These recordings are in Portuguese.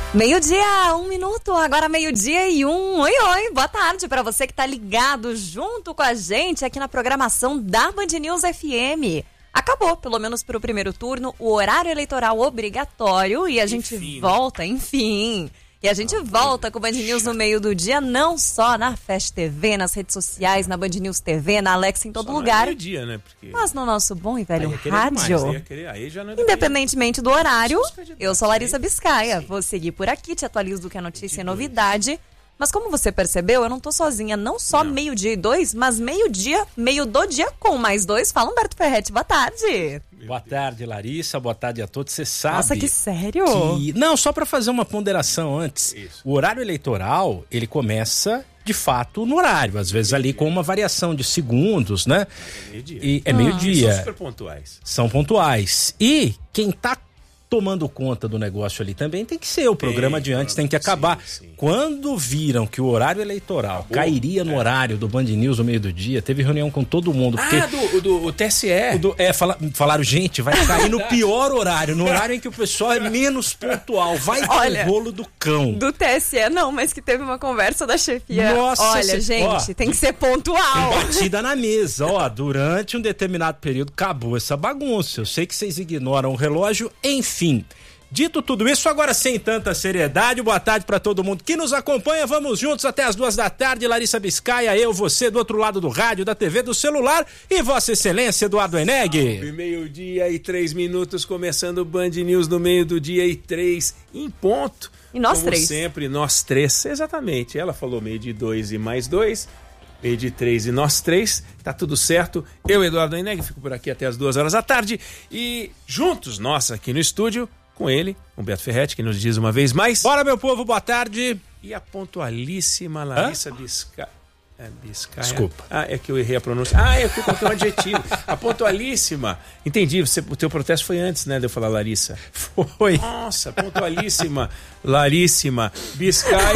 Meio-dia, 1 minuto, agora meio-dia e 1. Oi, oi, boa tarde para você que tá ligado junto com a gente aqui na programação da Band News FM. Acabou, pelo menos para o primeiro turno, o horário eleitoral obrigatório e a gente volta, enfim. E a gente volta com o Band News no meio do dia, não só na Fast TV, nas redes sociais, na Band News TV, na Alexa, em todo só lugar. No dia, né? Porque... Mas no nosso bom e velho rádio. Independentemente do horário, eu sou Larissa Biscaia. Vou seguir por aqui, te atualizo do que é notícia e novidade. Mas como você percebeu, eu não tô sozinha, não só meio-dia e 2, mas meio-dia, meio do dia com mais 2. Fala, Humberto Ferretti, boa tarde. Boa tarde, Larissa, boa tarde a todos. Você sabe... Nossa, que sério? Não, só para fazer uma ponderação antes. Isso. O horário eleitoral, ele começa, de fato, no horário. Às vezes ali com uma variação de segundos, né? É meio-dia. E é meio-dia. São super pontuais. São pontuais. E quem tá tomando conta do negócio ali também tem que ser. O programa de antes tem que acabar. Sim. Quando viram que o horário eleitoral cairia no horário do Band News no meio do dia, teve reunião com todo mundo. Porque do TSE. Falaram, gente, vai cair no pior horário, no horário em que o pessoal é menos pontual. Vai ter o rolo do cão. Do TSE não, mas que teve uma conversa da chefia. Nossa, olha, gente, tem que ser pontual. Batida na mesa, durante um determinado período acabou essa bagunça. Eu sei que vocês ignoram o relógio, enfim. Dito tudo isso, agora sem tanta seriedade, boa tarde para todo mundo que nos acompanha. Vamos juntos até as 2 da tarde. Larissa Biscaia, eu, você, do outro lado do rádio, da TV, do celular e Vossa Excelência, Eduardo Eneg. Meio-dia e 3 minutos, começando o Band News no meio do dia e 3 em ponto. E nós Como três. sempre, nós três, exatamente. Ela falou meio de 2 e mais 2. Meio de 3 e nós 3, tá tudo certo. Eu, Eduardo Eneg, fico por aqui até as 2 horas da tarde. E juntos, nós aqui no estúdio, com ele, Humberto Ferretti, que nos diz uma vez mais. Bora, meu povo, boa tarde. E a pontualíssima Larissa Biscaia. Biscaia. Desculpa. É que eu errei a pronúncia. É que eu coloquei um adjetivo. A pontualíssima. Entendi, o teu protesto foi antes, né, de eu falar Larissa. Foi. Nossa, pontualíssima, Laríssima, Biscaia.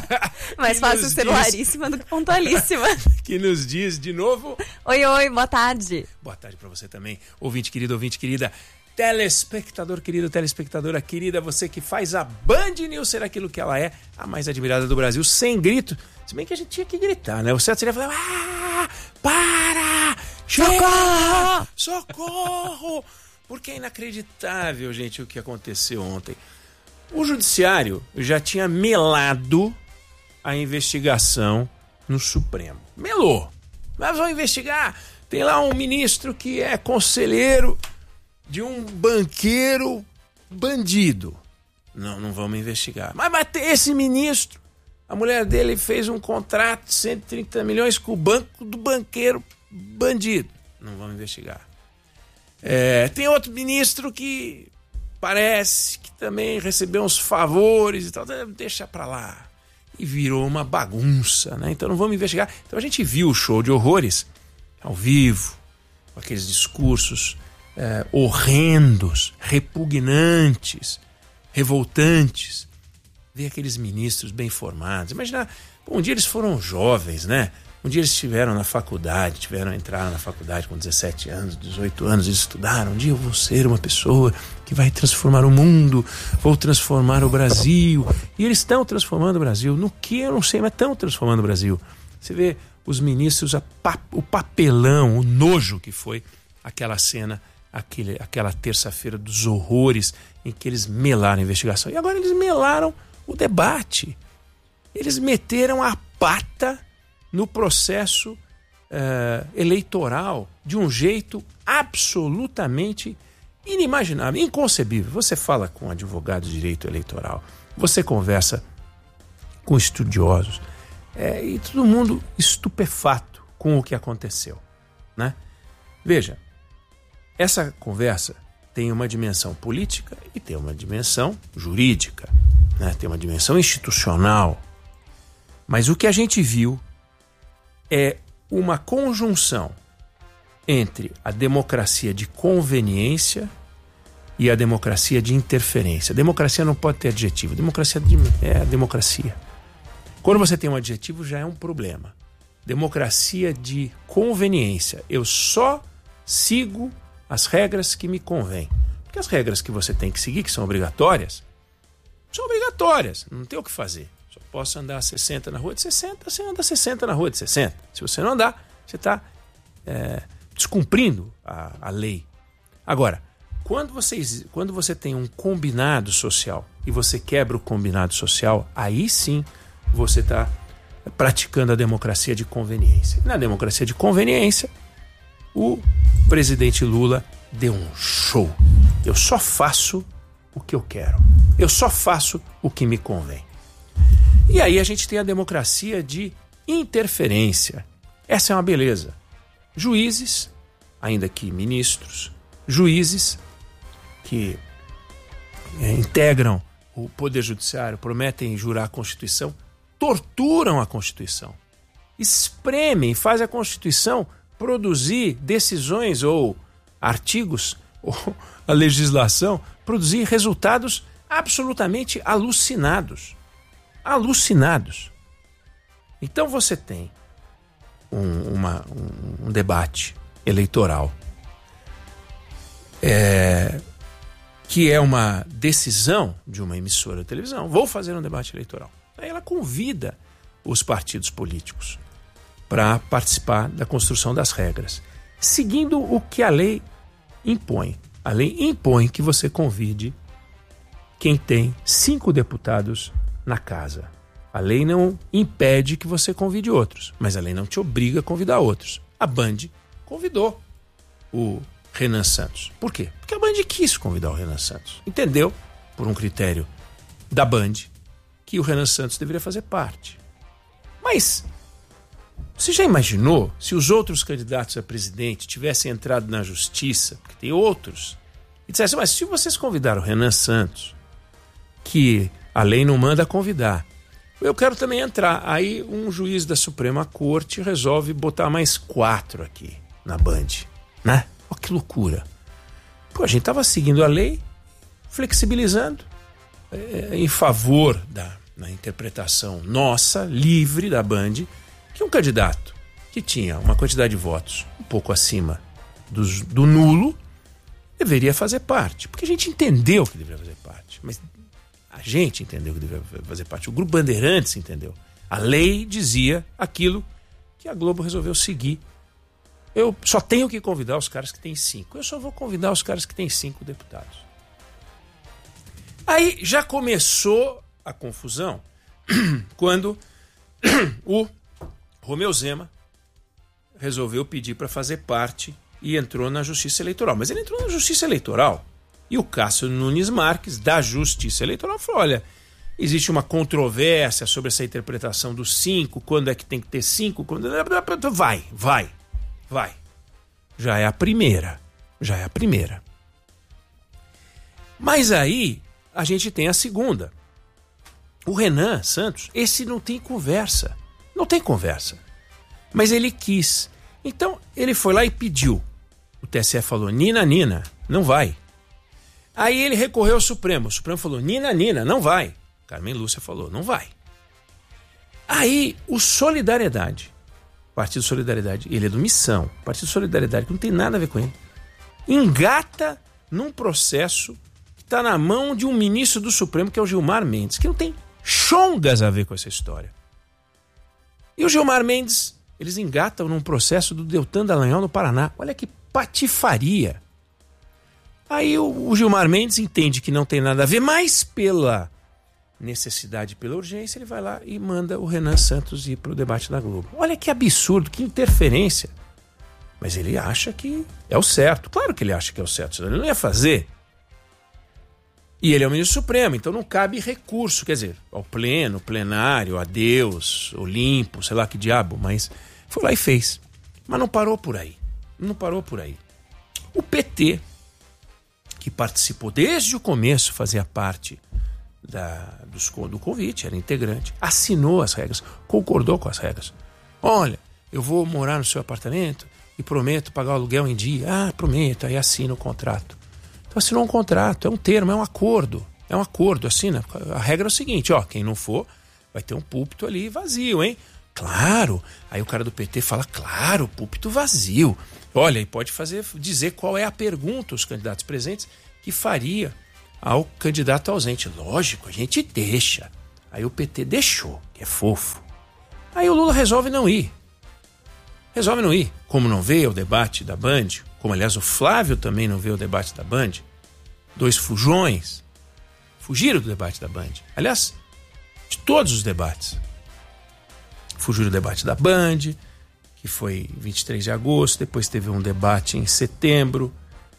Mais fácil ser Laríssima do que pontualíssima. Que nos diz de novo. Oi, oi, boa tarde. Boa tarde pra você também, ouvinte querida. Telespectador querido, telespectadora querida, você que faz a Band News ser aquilo que ela é, a mais admirada do Brasil, sem grito. Se bem que a gente tinha que gritar, né? O certo seria falar, para! Chega! Socorro! Porque é inacreditável, gente, o que aconteceu ontem. O judiciário já tinha melado a investigação no Supremo. Melou. Mas vão investigar. Tem lá um ministro que é conselheiro de um banqueiro bandido. Não vamos investigar. Mas esse ministro, a mulher dele fez um contrato de 130 milhões com o banco do banqueiro bandido. Não vamos investigar. Tem outro ministro que parece que também recebeu uns favores e tal. Deixa pra lá. E virou uma bagunça, né? Então não vamos investigar. Então a gente viu o show de horrores ao vivo, com aqueles discursos horrendos, repugnantes, revoltantes. Ver aqueles ministros bem formados. Imagina, um dia eles foram jovens, né? Um dia eles estiveram na faculdade, entraram na faculdade com 17 anos, 18 anos, eles estudaram. Um dia eu vou ser uma pessoa que vai transformar o mundo, vou transformar o Brasil. E eles estão transformando o Brasil. No que eu não sei, mas estão transformando o Brasil. Você vê os ministros, o papelão, o nojo que foi aquela cena, aquela terça-feira dos horrores em que eles melaram a investigação. E agora eles melaram o debate. Eles meteram a pata no processo eleitoral de um jeito absolutamente inimaginável, inconcebível. Você fala com advogados de direito eleitoral, você conversa com estudiosos, e todo mundo estupefato com o que aconteceu, né? Veja, essa conversa tem uma dimensão política e tem uma dimensão jurídica, né? Tem uma dimensão institucional. Mas o que a gente viu é uma conjunção entre a democracia de conveniência e a democracia de interferência. Democracia não pode ter adjetivo. Democracia é a democracia. Quando você tem um adjetivo, já é um problema. Democracia de conveniência. Eu só sigo as regras que me convêm. Porque as regras que você tem que seguir, que são obrigatórias, são obrigatórias, não tem o que fazer. Só posso andar a 60 na rua de 60, você anda a 60 na rua de 60. Se você não andar, você está descumprindo a lei. Agora, quando você tem um combinado social e você quebra o combinado social, aí sim você está praticando a democracia de conveniência. Na democracia de conveniência, o presidente Lula deu um show. Eu só faço o que eu quero. Eu só faço o que me convém. E aí a gente tem a democracia de interferência. Essa é uma beleza. Juízes, ainda que ministros, juízes que integram o Poder Judiciário, prometem jurar a Constituição, torturam a Constituição, espremem, fazem a Constituição produzir decisões ou artigos, ou a legislação, produzir resultados absolutamente alucinados. Alucinados. Então você tem um debate eleitoral que é uma decisão de uma emissora de televisão. Vou fazer um debate eleitoral. Aí ela convida os partidos políticos para participar da construção das regras, seguindo o que a lei impõe. A lei impõe que você convide quem tem 5 deputados na casa. A lei não impede que você convide outros, mas a lei não te obriga a convidar outros. A Band convidou o Renan Santos. Por quê? Porque a Band quis convidar o Renan Santos. Entendeu, por um critério da Band, que o Renan Santos deveria fazer parte. Mas você já imaginou se os outros candidatos a presidente tivessem entrado na justiça, porque tem outros, e dissessem, mas se vocês convidaram o Renan Santos, que a lei não manda convidar, eu quero também entrar. Aí um juiz da Suprema Corte resolve botar mais 4 aqui na Band, né? Olha que loucura. Pô, a gente estava seguindo a lei, flexibilizando em favor da interpretação nossa, livre da Band, que um candidato que tinha uma quantidade de votos um pouco acima do nulo deveria fazer parte. Porque a gente entendeu que deveria fazer parte, mas a gente entendeu que deveria fazer parte. O Grupo Bandeirantes entendeu. A lei dizia aquilo que a Globo resolveu seguir. Eu só tenho que convidar os caras que têm 5. Eu só vou convidar os caras que têm 5 deputados. Aí já começou a confusão quando o Romeu Zema resolveu pedir para fazer parte e entrou na Justiça Eleitoral. Mas ele entrou na Justiça Eleitoral e o Cássio Nunes Marques, da Justiça Eleitoral, falou, olha, existe uma controvérsia sobre essa interpretação dos 5, quando é que tem que ter 5, quando... Vai. Já é a primeira. Mas aí a gente tem a segunda. O Renan Santos, esse não tem conversa. Mas ele quis. Então ele foi lá e pediu. O TSE falou, Nina, não vai. Aí ele recorreu ao Supremo. O Supremo falou, Nina, não vai. Carmen Lúcia falou, não vai. Aí o Solidariedade, Partido Solidariedade, ele é do Missão, Partido Solidariedade, que não tem nada a ver com ele, engata num processo que está na mão de um ministro do Supremo, que é o Gilmar Mendes, que não tem chongas a ver com essa história. E o Gilmar Mendes, eles engatam num processo do Deltan Dallagnol no Paraná. Olha que patifaria. Aí o Gilmar Mendes entende que não tem nada a ver, mas pela necessidade, pela urgência, ele vai lá e manda o Renan Santos ir para o debate da Globo. Olha que absurdo, que interferência. Mas ele acha que é o certo. Claro que ele acha que é o certo, senão ele não ia fazer. E ele é o ministro supremo, então não cabe recurso, quer dizer, ao pleno, plenário, a Deus, Olimpo, sei lá que diabo, mas foi lá e fez. Mas não parou por aí. O PT, que participou desde o começo, fazia parte do convite, era integrante, assinou as regras, concordou com as regras. Olha, eu vou morar no seu apartamento e prometo pagar o aluguel em dia. Ah, prometo, aí assina o contrato. Então assinou um contrato, é um termo, é um acordo, assina. A regra é o seguinte, ó, quem não for vai ter um púlpito ali vazio, hein? Claro, aí o cara do PT fala, claro, púlpito vazio. Olha, e pode dizer qual é a pergunta, os candidatos presentes, que faria ao candidato ausente. Lógico, a gente deixa. Aí o PT deixou, que é fofo. Aí o Lula resolve não ir. Como não veio ao debate da Band, como aliás o Flávio também não veio ao debate da Band, 2 fujões fugiram do debate da Band. Aliás, de todos os debates. Fugiram do debate da Band, que foi 23 de agosto, depois teve um debate em setembro,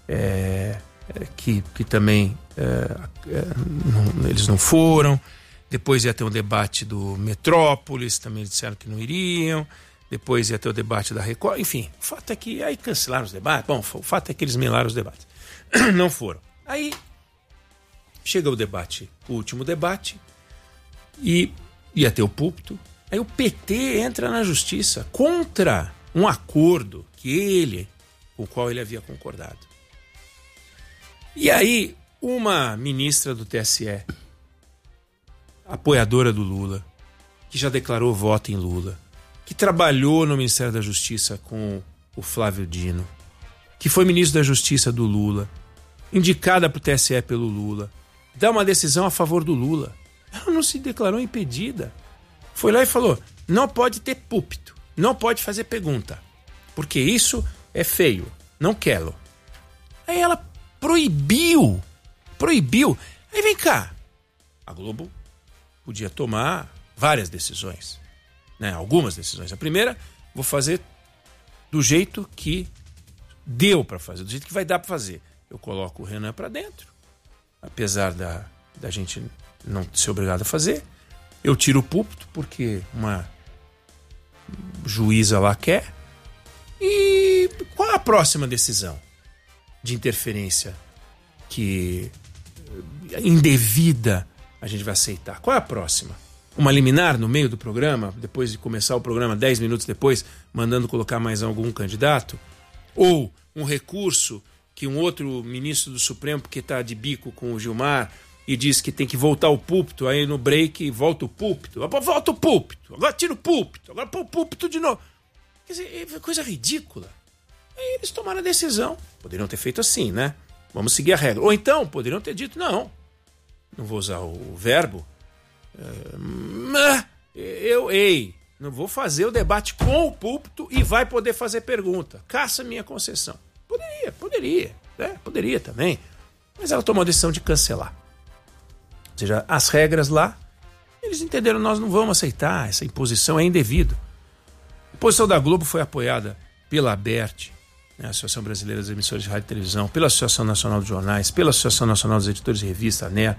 que também eles não foram. Depois ia ter um debate do Metrópolis, também eles disseram que não iriam. Depois ia ter o debate da Record. Enfim, o fato é que aí cancelaram os debates. Bom, o fato é que eles melaram os debates. Não foram. Aí chega o debate, o último debate, e ia ter o púlpito. Aí o PT entra na justiça contra um acordo com o qual ele havia concordado. E aí uma ministra do TSE, apoiadora do Lula, que já declarou voto em Lula, que trabalhou no Ministério da Justiça com o Flávio Dino, que foi ministro da Justiça do Lula, indicada para o TSE pelo Lula, dá uma decisão a favor do Lula. Ela não se declarou impedida. Foi lá e falou, não pode ter púlpito, não pode fazer pergunta, porque isso é feio, não quero. Aí ela proibiu. Aí vem cá, a Globo podia tomar várias decisões, né? Algumas decisões. A primeira, vou fazer do jeito que deu para fazer, do jeito que vai dar para fazer. Eu coloco o Renan para dentro, apesar da gente não ser obrigado a fazer. Eu tiro o púlpito porque uma juíza lá quer. E qual é a próxima decisão de interferência que indevida a gente vai aceitar? Qual é a próxima? Uma liminar no meio do programa, depois de começar o programa, 10 minutos depois, mandando colocar mais algum candidato? Ou um recurso que um outro ministro do Supremo, que está de bico com o Gilmar, e diz que tem que voltar o púlpito, aí no break volta o púlpito, volta o púlpito, agora tira o púlpito, agora põe o púlpito de novo. Quer dizer, é coisa ridícula. Aí eles tomaram a decisão. Poderiam ter feito assim, né? Vamos seguir a regra. Ou então, poderiam ter dito, não vou usar o verbo, não vou fazer o debate com o púlpito e vai poder fazer pergunta. Caça minha concessão. Poderia, né? Poderia também. Mas ela tomou a decisão de cancelar. Ou seja, as regras lá, eles entenderam, nós não vamos aceitar, essa imposição é indevido. A posição da Globo foi apoiada pela ABERT, né, a Associação Brasileira das Emissoras de Rádio e Televisão, pela Associação Nacional de Jornais, pela Associação Nacional dos Editores de Revista, ANER,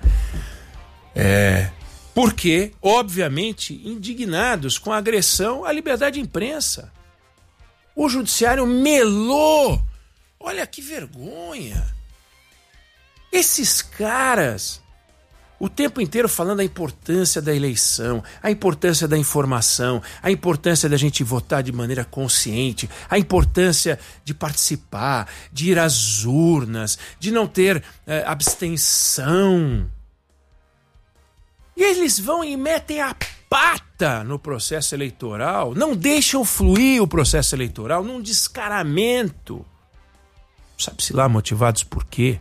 porque, obviamente, indignados com a agressão à liberdade de imprensa. O judiciário melou. Olha que vergonha. Esses caras, o tempo inteiro falando da importância da eleição, a importância da informação, a importância da gente votar de maneira consciente, a importância de participar, de ir às urnas, de não ter abstenção. E eles vão e metem a pata no processo eleitoral, não deixam fluir o processo eleitoral num descaramento. Sabe-se lá motivados por quê?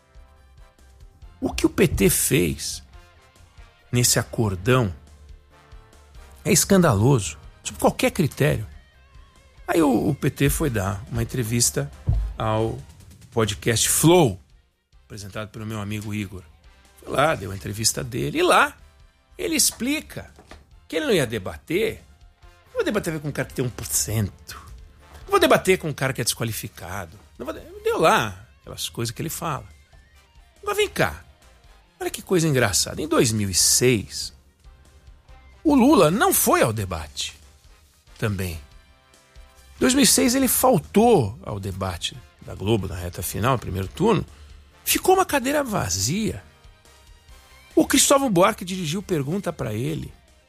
O que o PT fez nesse acordão é escandaloso, sob qualquer critério. Aí o PT foi dar uma entrevista ao podcast Flow, apresentado pelo meu amigo Igor. Foi lá, deu a entrevista dele, e lá ele explica que ele não ia debater. Não vou debater com um cara que tem 1%. Não vou debater com um cara que é desqualificado. Deu lá aquelas coisas que ele fala. Agora vem cá. Olha que coisa engraçada. Em 2006, o Lula não foi ao debate também. Em 2006 ele faltou ao debate da Globo na reta final, no primeiro turno. Ficou uma cadeira vazia. O Cristóvão Buarque dirigiu pergunta para ele.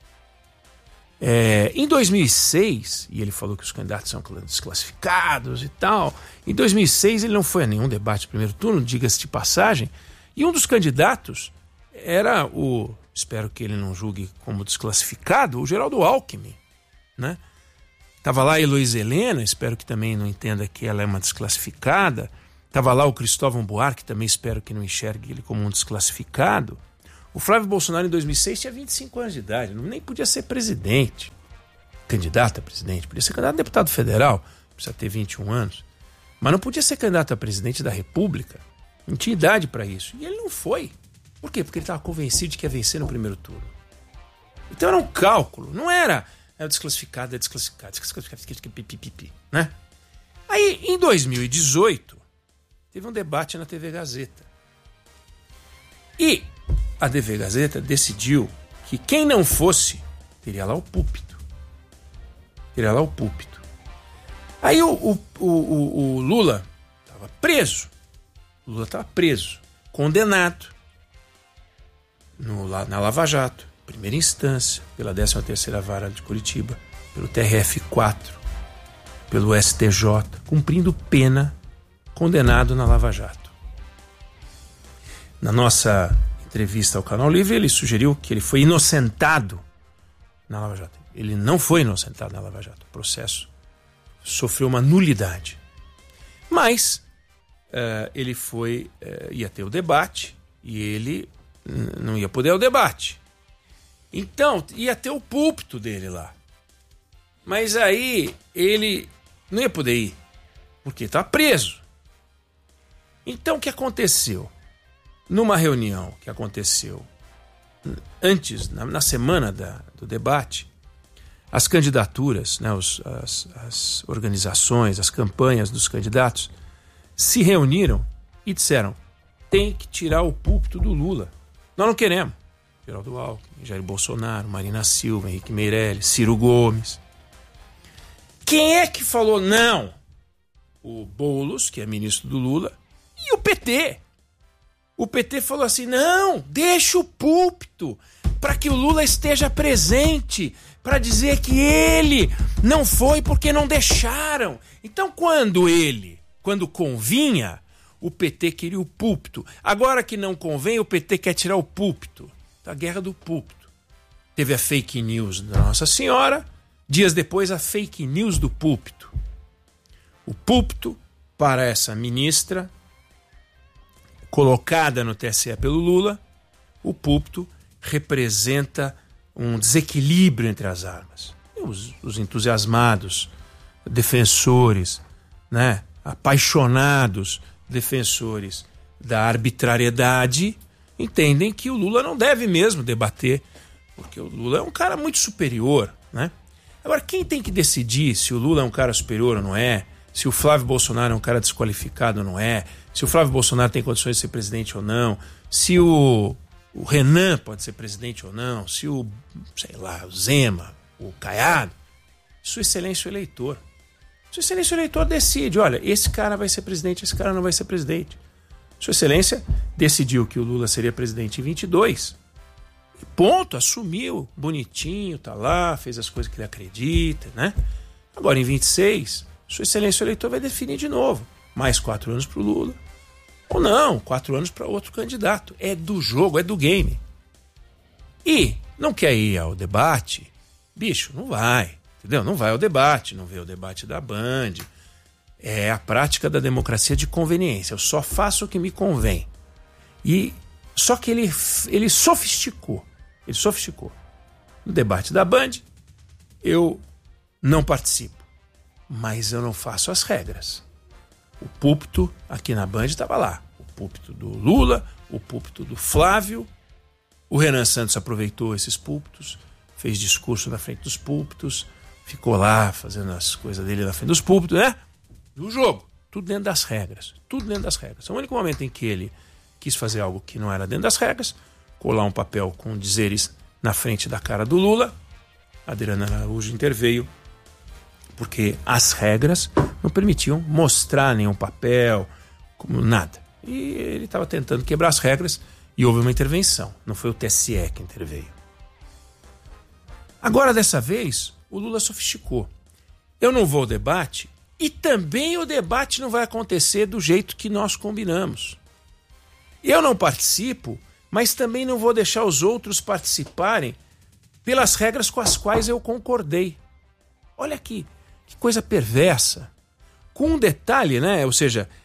Em 2006, e ele falou que os candidatos são desclassificados e tal, em 2006 ele não foi a nenhum debate no primeiro turno, diga-se de passagem, e um dos candidatos era espero que ele não julgue como desclassificado, o Geraldo Alckmin, né? Tava lá a Heloísa Helena, espero que também não entenda que ela é uma desclassificada, Estava lá o Cristóvão Buarque, também espero que não enxergue ele como um desclassificado. O Flávio Bolsonaro, em 2006, tinha 25 anos de idade, nem podia ser presidente, candidato a presidente, podia ser candidato a deputado federal, precisa ter 21 anos, mas não podia ser candidato a presidente da República, não tinha idade para isso. E ele não foi. Por quê? Porque ele estava convencido de que ia vencer no primeiro turno. Então era um cálculo, não era desclassificado, né? Aí, em 2018, teve um debate na TV Gazeta. E a TV Gazeta decidiu que quem não fosse, teria lá o púlpito. Teria lá o púlpito. Aí o Lula estava preso. O Lula estava preso, condenado na Lava Jato, primeira instância, pela 13ª Vara de Curitiba, pelo TRF4, pelo STJ, cumprindo pena, condenado na Lava Jato. Na nossa entrevista ao Canal Livre, ele sugeriu que ele foi inocentado na Lava Jato. Ele não foi inocentado na Lava Jato. O processo sofreu uma nulidade. Mas ele ia ter o debate e ele não ia poder ao debate. Então, ia ter o púlpito dele lá. Mas aí ele não ia poder ir, porque estava preso. Então, o que aconteceu? Numa reunião que aconteceu antes, na semana do debate, as candidaturas, né, as organizações, as campanhas dos candidatos se reuniram e disseram: tem que tirar o púlpito do Lula. Nós não queremos. Geraldo Alckmin, Jair Bolsonaro, Marina Silva, Henrique Meirelles, Ciro Gomes. Quem é que falou não? O Boulos, que é ministro do Lula, e o PT. O PT falou assim: não, deixa o púlpito para que o Lula esteja presente, para dizer que ele não foi porque não deixaram. Então, quando convinha, o PT queria o púlpito. Agora que não convém, o PT quer tirar o púlpito. A guerra do púlpito. Teve a fake news da Nossa Senhora, dias depois a fake news do púlpito. O púlpito, para essa ministra, colocada no TSE pelo Lula, o púlpito representa um desequilíbrio entre as armas. E os entusiasmados, defensores, né, apaixonados defensores da arbitrariedade, entendem que o Lula não deve mesmo debater, porque o Lula é um cara muito superior, né? Agora, quem tem que decidir se o Lula é um cara superior ou não é, se o Flávio Bolsonaro é um cara desqualificado ou não é, se o Flávio Bolsonaro tem condições de ser presidente ou não, se o Renan pode ser presidente ou não, se o Zema, o Caiado, Sua Excelência o eleitor. Sua Excelência o eleitor decide: olha, esse cara vai ser presidente, esse cara não vai ser presidente. Sua Excelência decidiu que o Lula seria presidente em 22. E ponto, assumiu, bonitinho, tá lá, fez as coisas que ele acredita, né? Agora em 26, Sua Excelência o eleitor vai definir de novo. Mais 4 anos para o Lula. Ou não, 4 anos para outro candidato. É do jogo, é do game. E não quer ir ao debate? Bicho, não vai. Entendeu? Não vai ao debate, não vê o debate da Band. É a prática da democracia de conveniência. Eu só faço o que me convém. Só que ele sofisticou. Ele sofisticou. No debate da Band, eu não participo. Mas eu não faço as regras. O púlpito aqui na Band estava lá. O púlpito do Lula, o púlpito do Flávio. O Renan Santos aproveitou esses púlpitos, fez discurso na frente dos púlpitos, ficou lá fazendo as coisas dele na frente dos púlpitos, né? E o jogo, tudo dentro das regras. Tudo dentro das regras. O único momento em que ele quis fazer algo que não era dentro das regras, colar um papel com dizeres na frente da cara do Lula, a Adriana Araújo interveio, porque as regras não permitiam mostrar nenhum papel, como nada. E ele estava tentando quebrar as regras e houve uma intervenção. Não foi o TSE que interveio. Agora, dessa vez, o Lula sofisticou. Eu não vou ao debate e também o debate não vai acontecer do jeito que nós combinamos. Eu não participo, mas também não vou deixar os outros participarem pelas regras com as quais eu concordei. Olha aqui, que coisa perversa. Com um detalhe, né? Ou seja,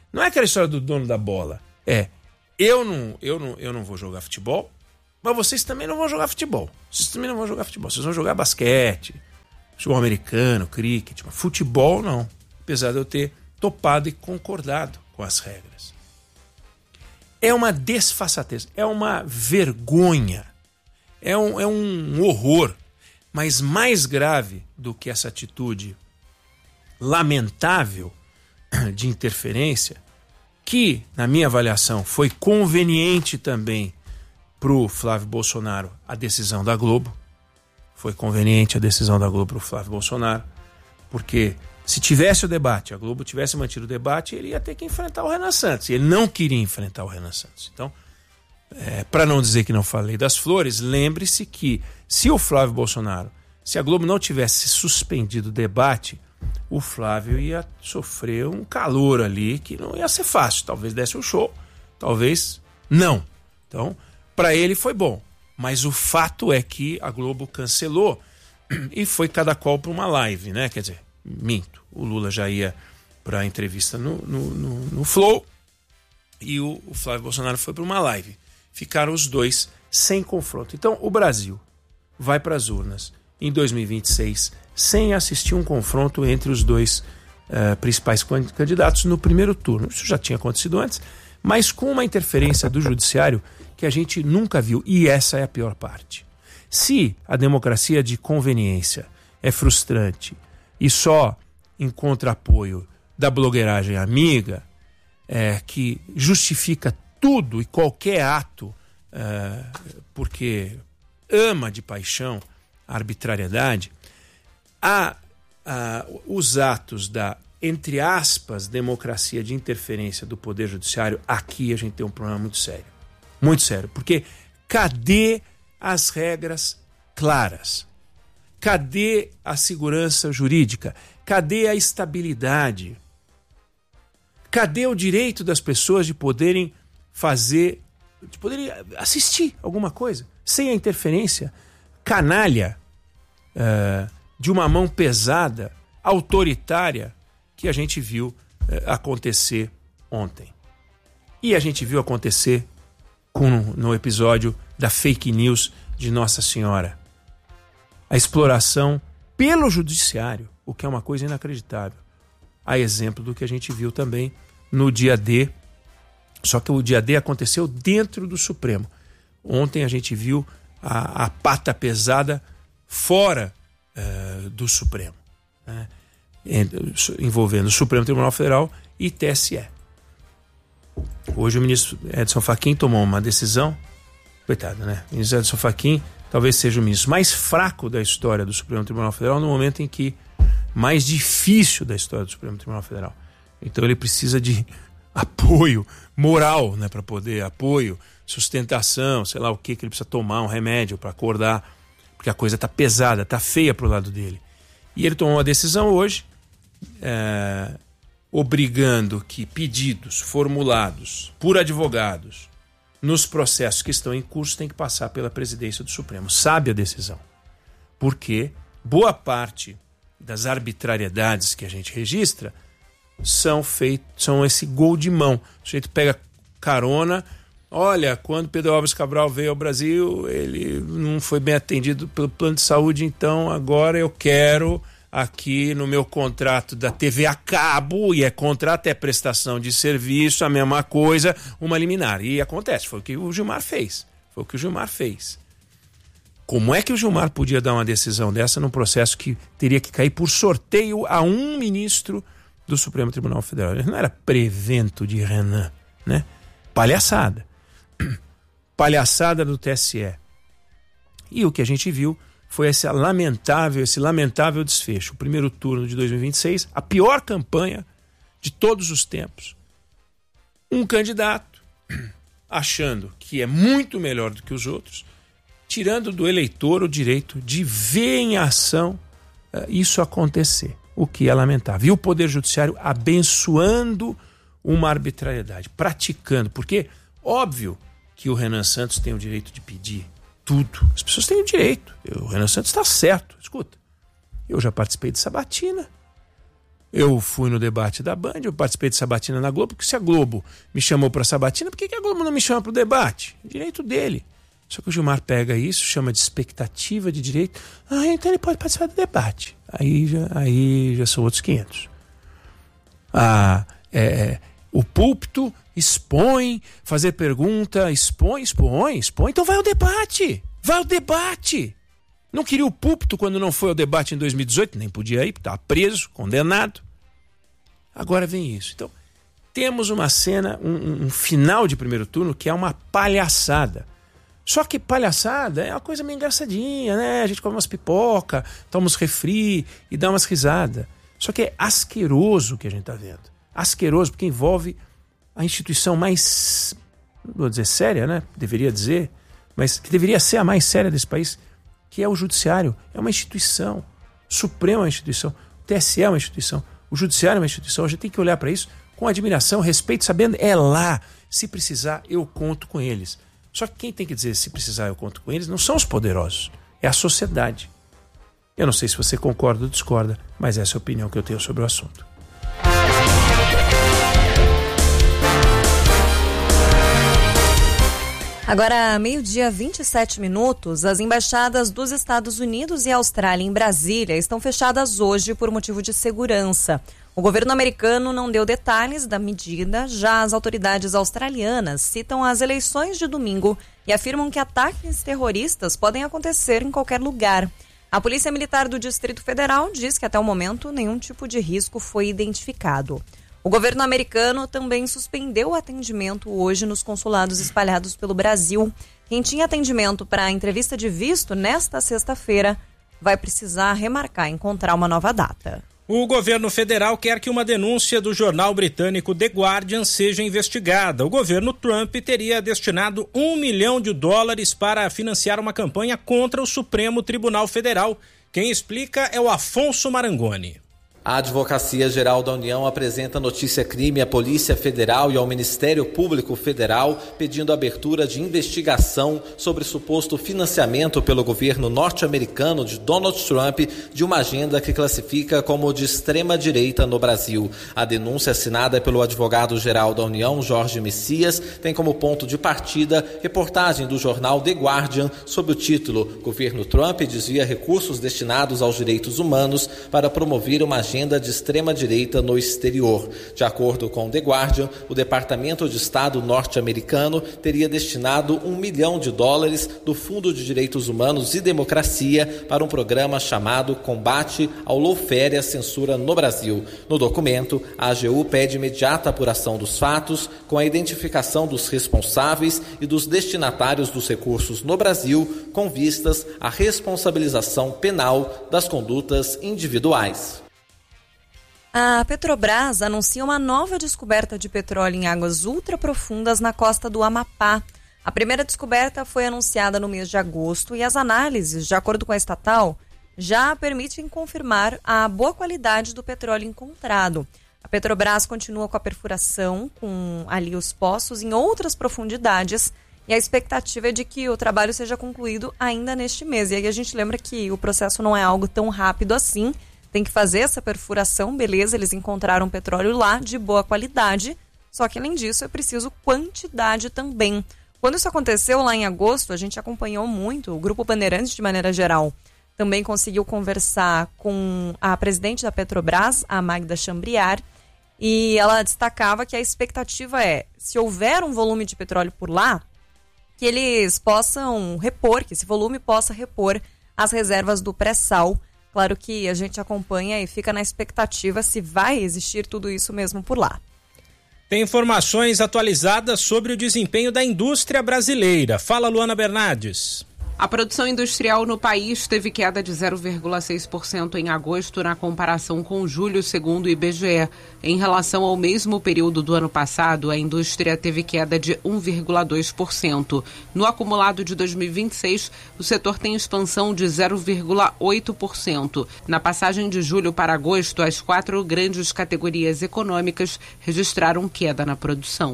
Não é aquela história do dono da bola. Eu não vou jogar futebol, mas vocês também não vão jogar futebol. Vocês também não vão jogar futebol. Vocês vão jogar basquete, futebol americano, cricket. Mas futebol não. Apesar de eu ter topado e concordado com as regras. É uma desfaçatez, é uma vergonha, é um horror. Mas mais grave do que essa atitude lamentável de interferência, que, na minha avaliação, foi conveniente também para o Flávio Bolsonaro a decisão da Globo. Foi conveniente a decisão da Globo para o Flávio Bolsonaro, porque se tivesse o debate, a Globo tivesse mantido o debate, ele ia ter que enfrentar o Renan Santos. E ele não queria enfrentar o Renan Santos. Então, para não dizer que não falei das flores, lembre-se que se o Flávio Bolsonaro, se a Globo não tivesse suspendido o debate, o Flávio ia sofrer um calor ali que não ia ser fácil. Talvez desse um show, talvez não. Então, para ele foi bom. Mas o fato é que a Globo cancelou e foi cada qual para uma live, né? Quer dizer, minto. O Lula já ia para a entrevista no Flow e o Flávio Bolsonaro foi para uma live. Ficaram os dois sem confronto. Então, o Brasil vai para as urnas em 2026 sem assistir um confronto entre os dois principais candidatos no primeiro turno. Isso já tinha acontecido antes, mas com uma interferência do judiciário que a gente nunca viu. E essa é a pior parte. Se a democracia de conveniência é frustrante e só encontra apoio da blogueiragem amiga, que justifica tudo e qualquer ato porque ama de paixão a arbitrariedade, os atos da, entre aspas, democracia de interferência do Poder Judiciário, aqui a gente tem um problema muito sério. Muito sério, porque cadê as regras claras? Cadê a segurança jurídica? Cadê a estabilidade? Cadê o direito das pessoas de poderem fazer, de poderem assistir alguma coisa sem a interferência canalha de uma mão pesada, autoritária, que a gente viu acontecer ontem. E a gente viu acontecer no episódio da fake news de Nossa Senhora. A exploração pelo judiciário, o que é uma coisa inacreditável. A exemplo do que a gente viu também no dia D, só que o dia D aconteceu dentro do Supremo. Ontem a gente viu a pata pesada fora do Supremo, né? Envolvendo o Supremo Tribunal Federal e TSE. Hoje o ministro Edson Fachin tomou uma decisão, coitado, né? O ministro Edson Fachin talvez seja o ministro mais fraco da história do Supremo Tribunal Federal no momento em que mais difícil da história do Supremo Tribunal Federal. Então ele precisa de apoio moral, né, para poder, apoio, sustentação, sei lá o que ele precisa tomar, um remédio para acordar, porque a coisa está pesada, está feia pro lado dele. E ele tomou uma decisão hoje, obrigando que pedidos formulados por advogados nos processos que estão em curso têm que passar pela presidência do Supremo. Sabe a decisão, porque boa parte das arbitrariedades que a gente registra são esse gol de mão. O sujeito pega carona. Olha, quando Pedro Álvares Cabral veio ao Brasil, ele não foi bem atendido pelo plano de saúde, então agora eu quero aqui no meu contrato da TV a cabo, e contrato é prestação de serviço, a mesma coisa, uma liminar. E acontece, foi o que o Gilmar fez. Como é que o Gilmar podia dar uma decisão dessa num processo que teria que cair por sorteio a um ministro do Supremo Tribunal Federal? Ele não era prevento de Renan, né? Palhaçada. Palhaçada do TSE. E o que a gente viu foi esse lamentável desfecho. O primeiro turno de 2026, a pior campanha de todos os tempos. Um candidato achando que é muito melhor do que os outros, tirando do eleitor o direito de ver em ação isso acontecer, o que é lamentável. E o Poder Judiciário abençoando uma arbitrariedade, praticando, porque, óbvio que o Renan Santos tem o direito de pedir tudo. As pessoas têm o direito. O Renan Santos está certo. Escuta, eu já participei de sabatina. Eu fui no debate da Band, eu participei de sabatina na Globo, porque se a Globo me chamou para sabatina, por que a Globo não me chama para o debate? Direito dele. Só que o Gilmar pega isso, chama de expectativa de direito. Então ele pode participar do debate. Aí já são outros 500. O púlpito expõe, fazer pergunta, expõe. Então vai ao debate. Vai ao debate. Não queria o púlpito quando não foi ao debate em 2018, nem podia ir, estava preso, condenado. Agora vem isso. Então, temos uma cena, um final de primeiro turno que é uma palhaçada. Só que palhaçada é uma coisa meio engraçadinha, né? A gente come umas pipoca, toma uns refri e dá umas risadas. Só que é asqueroso o que a gente está vendo. Asqueroso porque envolve a instituição mais, não vou dizer séria, né? Deveria dizer, mas que deveria ser a mais séria desse país, que é o judiciário. É uma instituição. O Supremo é uma instituição. O TSE é uma instituição. O judiciário é uma instituição. A gente tem que olhar para isso com admiração, respeito, sabendo, é lá. Se precisar, eu conto com eles. Só que quem tem que dizer se precisar, eu conto com eles, não são os poderosos. É a sociedade. Eu não sei se você concorda ou discorda, mas essa é a opinião que eu tenho sobre o assunto. Agora, 12:27, as embaixadas dos Estados Unidos e Austrália em Brasília estão fechadas hoje por motivo de segurança. O governo americano não deu detalhes da medida, já as autoridades australianas citam as eleições de domingo e afirmam que ataques terroristas podem acontecer em qualquer lugar. A Polícia Militar do Distrito Federal diz que até o momento nenhum tipo de risco foi identificado. O governo americano também suspendeu o atendimento hoje nos consulados espalhados pelo Brasil. Quem tinha atendimento para a entrevista de visto nesta sexta-feira vai precisar remarcar e encontrar uma nova data. O governo federal quer que uma denúncia do jornal britânico The Guardian seja investigada. O governo Trump teria destinado $1 milhão para financiar uma campanha contra o Supremo Tribunal Federal. Quem explica é o Afonso Marangoni. A Advocacia Geral da União apresenta notícia-crime à Polícia Federal e ao Ministério Público Federal pedindo abertura de investigação sobre suposto financiamento pelo governo norte-americano de Donald Trump de uma agenda que classifica como de extrema-direita no Brasil. A denúncia assinada pelo advogado-geral da União, Jorge Messias, tem como ponto de partida reportagem do jornal The Guardian sob o título "Governo Trump desvia recursos destinados aos direitos humanos para promover uma agenda de extrema-direita no exterior". De acordo com The Guardian, o Departamento de Estado norte-americano teria destinado $1 milhão do Fundo de Direitos Humanos e Democracia para um programa chamado Combate ao Lawfare e à Censura no Brasil. No documento, a AGU pede imediata apuração dos fatos, com a identificação dos responsáveis e dos destinatários dos recursos no Brasil, com vistas à responsabilização penal das condutas individuais. A Petrobras anuncia uma nova descoberta de petróleo em águas ultraprofundas na costa do Amapá. A primeira descoberta foi anunciada no mês de agosto e as análises, de acordo com a estatal, já permitem confirmar a boa qualidade do petróleo encontrado. A Petrobras continua com a perfuração, com ali os poços em outras profundidades, e a expectativa é de que o trabalho seja concluído ainda neste mês. E aí a gente lembra que o processo não é algo tão rápido assim. Tem que fazer essa perfuração, beleza, eles encontraram petróleo lá de boa qualidade, só que além disso é preciso quantidade também. Quando isso aconteceu lá em agosto, a gente acompanhou muito, o Grupo Bandeirantes de maneira geral também conseguiu conversar com a presidente da Petrobras, a Magda Chambriard, e ela destacava que a expectativa é, se houver um volume de petróleo por lá, que eles possam repor, que esse volume possa repor as reservas do pré-sal. Claro que a gente acompanha e fica na expectativa se vai existir tudo isso mesmo por lá. Tem informações atualizadas sobre o desempenho da indústria brasileira. Fala, Luana Bernardes. A produção industrial no país teve queda de 0,6% em agosto na comparação com julho, segundo o IBGE. Em relação ao mesmo período do ano passado, a indústria teve queda de 1,2%. No acumulado de 2026, o setor tem expansão de 0,8%. Na passagem de julho para agosto, as 4 grandes categorias econômicas registraram queda na produção.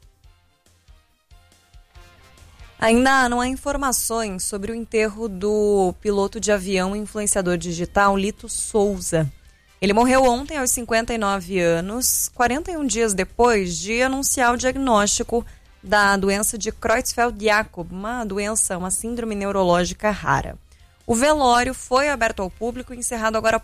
Ainda não há informações sobre o enterro do piloto de avião e influenciador digital Lito Souza. Ele morreu ontem aos 59 anos, 41 dias depois de anunciar o diagnóstico da doença de Creutzfeldt-Jakob, uma síndrome neurológica rara. O velório foi aberto ao público e encerrado agora